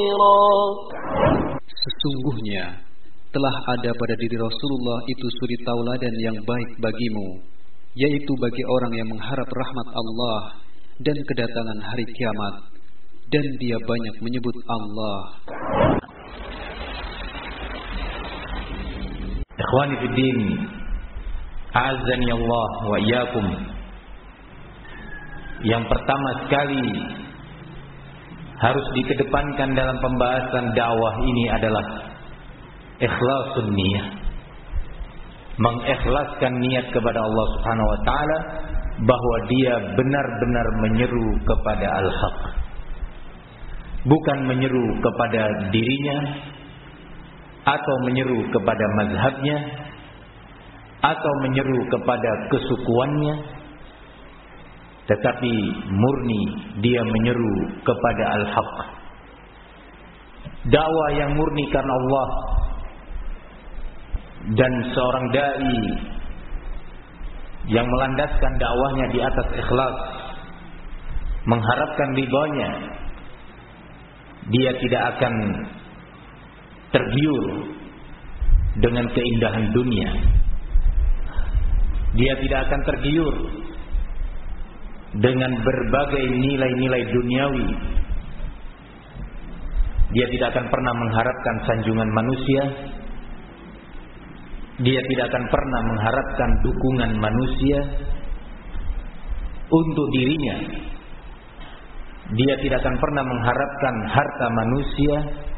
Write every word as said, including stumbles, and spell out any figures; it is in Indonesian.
Sesungguhnya telah ada pada diri Rasulullah itu suri tauladan yang baik bagimu, yaitu bagi orang yang mengharap rahmat Allah dan kedatangan hari kiamat, dan dia banyak menyebut Allah. Ikhwani fid din, a'azzani Allah wa iyyakum. Yang pertama sekali harus dikedepankan dalam pembahasan dakwah ini adalah ikhlasun niyah. Mengikhlaskan niat kepada Allah Subhanahu wa taala bahwa dia benar-benar menyeru kepada al-haq. Bukan menyeru kepada dirinya atau menyeru kepada mazhabnya atau menyeru kepada kesukuannya, tetapi murni dia menyeru kepada al-haq. Dakwah yang murni karena Allah dan seorang dai yang melandaskan dakwahnya di atas ikhlas, mengharapkan ridhonya, dia tidak akan tergiur dengan keindahan dunia. Dia tidak akan tergiur dengan berbagai nilai-nilai duniawi. Dia tidak akan pernah mengharapkan sanjungan manusia. Dia tidak akan pernah mengharapkan dukungan manusia untuk dirinya. Dia tidak akan pernah mengharapkan harta manusia.